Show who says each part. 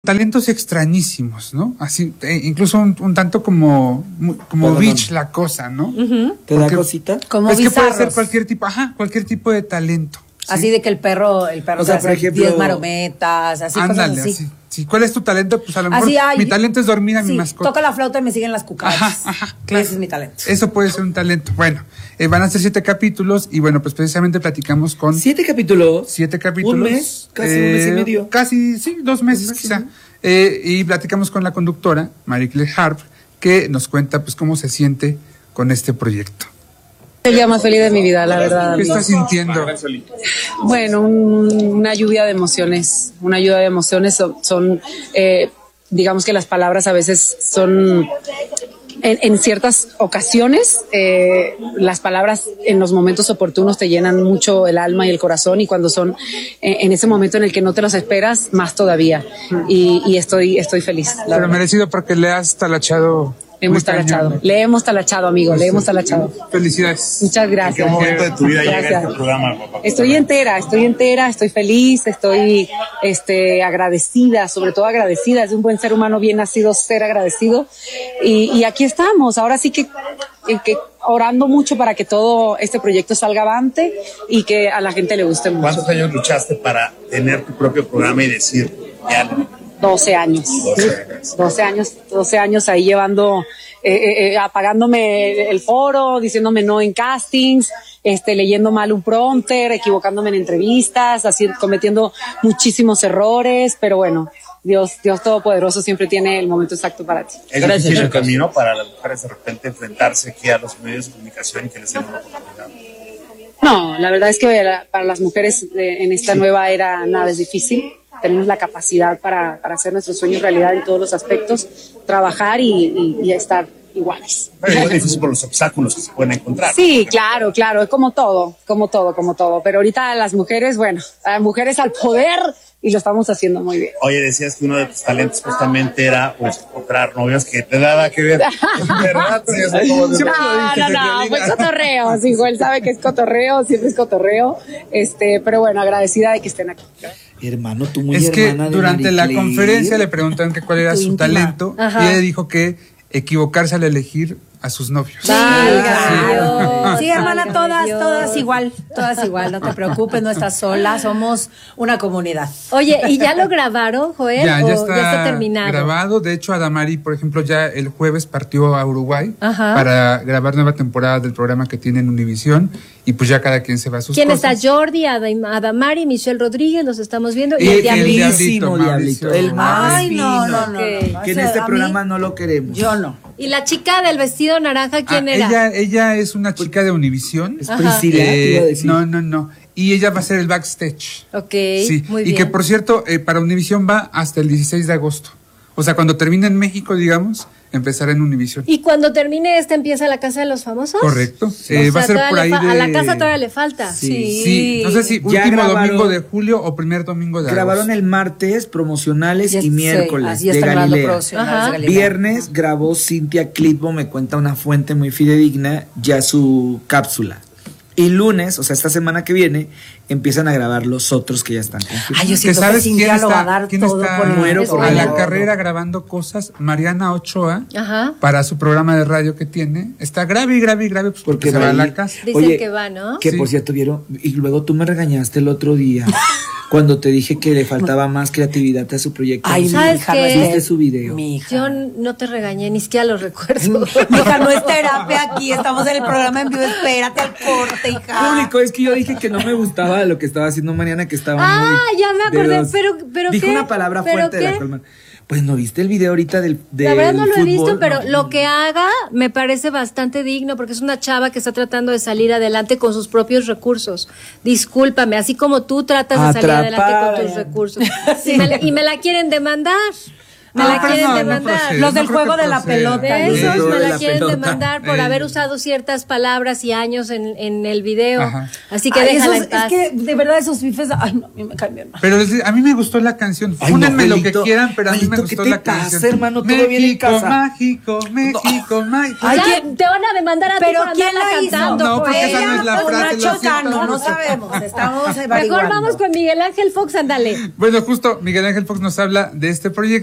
Speaker 1: talentos extrañísimos, ¿no? Así, incluso un tanto como bitch la cosa, ¿no?
Speaker 2: ¿Te da cosita?
Speaker 3: Como
Speaker 1: es que puede ser
Speaker 3: bizarros.
Speaker 1: cualquier tipo de talento. ¿sí?
Speaker 3: Así de que el perro
Speaker 2: O sea, por ejemplo,
Speaker 3: 10 marometas, así
Speaker 1: Ándale,
Speaker 3: cosas así.
Speaker 1: así. Sí, ¿cuál es tu talento? Pues a lo mejor
Speaker 3: Así hay.
Speaker 1: mi talento es dormir a mi
Speaker 3: Sí,
Speaker 1: mascota.
Speaker 3: toca la flauta y me siguen las cucarachas.
Speaker 1: Claro.
Speaker 3: Ese es mi talento.
Speaker 1: Eso puede ser un talento. Bueno, van a ser 7 capítulos y bueno, pues precisamente platicamos con
Speaker 2: 7 capítulos.
Speaker 1: 7 capítulos.
Speaker 2: Un mes, casi un mes y medio.
Speaker 1: Casi, sí, 2 meses quizá. Y platicamos con la conductora, Marie-Claire Harp, que nos cuenta pues cómo se siente con este proyecto.
Speaker 4: El día más feliz de mi vida, la verdad.
Speaker 1: ¿Qué estás sintiendo?
Speaker 4: Bueno, una lluvia de emociones. Una lluvia de emociones son digamos que las palabras a veces son, en ciertas ocasiones, las palabras en los momentos oportunos te llenan mucho el alma y el corazón, y cuando son en ese momento en el que no te los esperas, más todavía. Y estoy feliz.
Speaker 1: Pero merecido porque le has talachado.
Speaker 4: Le hemos talachado, amigo, le hemos talachado.
Speaker 1: Felicidades.
Speaker 4: Muchas gracias.
Speaker 5: ¿En qué momento de tu vida llega
Speaker 4: Gracias.
Speaker 5: este programa, papá?
Speaker 4: Estoy entera, estoy feliz, estoy agradecida, sobre todo agradecida. Es un buen ser humano bien nacido ser agradecido. Y aquí estamos, ahora sí que orando mucho para que todo este proyecto salga avante y que a la gente le guste mucho.
Speaker 5: ¿Cuántos años luchaste para tener tu propio programa y decir, ya?
Speaker 4: 12 años. 12 años ahí llevando, apagándome el foro, diciéndome no en castings, leyendo mal un prompter, equivocándome en entrevistas, así cometiendo muchísimos errores, pero bueno, Dios Todopoderoso siempre tiene el momento exacto para ti.
Speaker 5: ¿Es difícil el camino para las mujeres de repente enfrentarse aquí a los medios de comunicación y que les den una oportunidad?
Speaker 4: No, la verdad es que para las mujeres en esta nueva era nada es difícil. Tenemos la capacidad para hacer nuestros sueños realidad en todos los aspectos, trabajar y estar iguales.
Speaker 5: Pero es difícil por los obstáculos que se pueden encontrar.
Speaker 4: Sí, claro, es como todo. Pero ahorita las mujeres, mujeres al poder, y lo estamos haciendo muy bien.
Speaker 5: Oye, decías que uno de tus talentos justamente era pues encontrar novios que te nada que ver. ¿Verdad?
Speaker 4: No, pues cotorreo, sí, él sabe que es cotorreo, siempre es cotorreo, pero bueno, agradecida de que estén aquí.
Speaker 2: Hermano, tú muy
Speaker 1: es que
Speaker 2: hermana de
Speaker 1: durante la
Speaker 2: Marie-Claire.
Speaker 1: conferencia le preguntaron que cuál era su talento.
Speaker 3: Ajá.
Speaker 1: Y ella dijo que equivocarse al elegir a sus novios.
Speaker 3: Sí, hermana, todas igual, no te preocupes, no estás sola, somos una comunidad.
Speaker 6: Oye, ¿y ya lo grabaron, Joel?
Speaker 1: Ya
Speaker 6: ¿O
Speaker 1: está
Speaker 6: terminado?
Speaker 1: grabado. De hecho, Adamari, por ejemplo, ya el jueves partió a Uruguay
Speaker 6: Ajá.
Speaker 1: para grabar nueva temporada del programa que tiene en Univisión. Y pues ya cada quien se va a sus
Speaker 6: ¿Quién
Speaker 1: cosas.
Speaker 6: está? Jordi, Adamari, Michelle Rodríguez, los estamos viendo.
Speaker 1: Y
Speaker 6: Y el
Speaker 1: el
Speaker 6: Diablito.
Speaker 2: Diablito. El más
Speaker 3: Ay, no.
Speaker 6: Ok.
Speaker 2: Que en este programa no lo queremos.
Speaker 3: Yo no.
Speaker 6: ¿Y la chica del vestido naranja quién era?
Speaker 1: Ella es una chica de Univisión.
Speaker 2: Es Priscila, te iba a decir.
Speaker 1: No. Y ella va a ser el backstage.
Speaker 6: Ok,
Speaker 1: Sí.
Speaker 6: muy
Speaker 1: y
Speaker 6: bien.
Speaker 1: que por cierto, para Univisión va hasta el 16 de agosto. O sea, cuando termine en México, digamos, empezará en Univisión.
Speaker 6: ¿Y cuando termine empieza la Casa de los Famosos?
Speaker 1: Correcto.
Speaker 6: O sea,
Speaker 1: Va a ser
Speaker 6: todavía
Speaker 1: por ahí
Speaker 6: a la casa todavía le falta.
Speaker 1: Sí. No sé si
Speaker 2: Ya
Speaker 1: último
Speaker 2: grabaron-
Speaker 1: domingo de julio o primer domingo de
Speaker 2: Grabaron
Speaker 1: agosto.
Speaker 2: el martes promocionales y miércoles
Speaker 3: así
Speaker 2: de
Speaker 3: están grabando
Speaker 2: Galilea.
Speaker 3: profesionales
Speaker 6: Ajá.
Speaker 3: de Galilea.
Speaker 2: Viernes grabó Cintia Clitbo, me cuenta una fuente muy fidedigna, ya su cápsula. Y lunes, o sea, esta semana que viene, empiezan a grabar los otros que ya están confirmados.
Speaker 3: Ay, yo siento que
Speaker 1: ¿sabes
Speaker 3: Cintia lo va a dar
Speaker 1: quién
Speaker 3: todo
Speaker 1: está
Speaker 3: por el
Speaker 2: muero por
Speaker 1: a la
Speaker 2: ella.
Speaker 1: carrera grabando cosas? Mariana Ochoa,
Speaker 6: Ajá.
Speaker 1: para su programa de radio que tiene. Está grave pues porque se va a la casa.
Speaker 6: Dicen que va, ¿no?
Speaker 2: Que
Speaker 1: Sí.
Speaker 2: por cierto, vieron, y luego tú me regañaste el otro día cuando te dije que le faltaba más creatividad a su proyecto.
Speaker 3: Ay, mi
Speaker 6: ¿Sabes
Speaker 3: hija,
Speaker 6: qué?
Speaker 3: no es
Speaker 2: ¿Viste su video?
Speaker 3: Mi hija.
Speaker 6: Yo no te regañé, ni siquiera lo recuerdo.
Speaker 3: Hija, no es terapia aquí, estamos en el programa en vivo, espérate al corte, hija.
Speaker 2: Lo único es que yo dije que no me gustaba lo que estaba haciendo Mariana, que estaba muy...
Speaker 6: Ya me acordé,
Speaker 2: de los-
Speaker 6: pero
Speaker 2: Dijo
Speaker 6: ¿qué?
Speaker 2: una palabra
Speaker 6: ¿Pero
Speaker 2: fuerte de la
Speaker 6: qué?
Speaker 2: cual... Pues no viste el video ahorita del
Speaker 6: La verdad no lo he visto,
Speaker 2: fútbol?
Speaker 6: pero
Speaker 2: No.
Speaker 6: lo que haga me parece bastante digno porque es una chava que está tratando de salir adelante con sus propios recursos. Discúlpame, así como tú tratas de salir adelante con tus recursos. Y me la quieren demandar. Me la quieren
Speaker 1: no
Speaker 6: demandar.
Speaker 1: procede,
Speaker 3: Los del
Speaker 1: no creo
Speaker 3: juego
Speaker 1: que
Speaker 3: de la
Speaker 1: proceda.
Speaker 3: pelota.
Speaker 6: De esos
Speaker 2: Juego
Speaker 6: me
Speaker 2: de
Speaker 6: la
Speaker 2: la
Speaker 6: quieren
Speaker 2: pelota.
Speaker 6: demandar por haber usado ciertas palabras y años en el video.
Speaker 1: Ajá.
Speaker 6: Así que
Speaker 3: Ay,
Speaker 6: déjala
Speaker 3: esos-
Speaker 6: en paz.
Speaker 3: es que de verdad esos fifes, ay, no, a mí me caen bien mal.
Speaker 1: Pero a mí me gustó la canción.
Speaker 2: Ay, no,
Speaker 1: Fúnenme lo que
Speaker 2: Joelito.
Speaker 1: quieran, pero a mí me
Speaker 2: Joelito, ¿qué
Speaker 1: gustó
Speaker 2: te
Speaker 1: la
Speaker 2: pasa,
Speaker 1: canción.
Speaker 2: hermano? Todo bien en casa.
Speaker 1: México, México, México.
Speaker 3: Ay,
Speaker 6: Ya,
Speaker 3: ¿quién-
Speaker 6: te van a demandar a ti
Speaker 3: Pero
Speaker 6: por
Speaker 3: ¿quién
Speaker 6: andarla
Speaker 3: la hizo?
Speaker 6: cantando.
Speaker 1: No, porque esa no es la
Speaker 3: o
Speaker 1: frase,
Speaker 3: Nacho
Speaker 1: lo siento
Speaker 3: Cano, no
Speaker 1: mucho.
Speaker 3: sabemos, estamos
Speaker 6: Mejor
Speaker 3: averiguando.
Speaker 6: vamos con Miguel Ángel Fox, ándale.
Speaker 1: Bueno, justo Miguel Ángel Fox nos habla de este proyecto.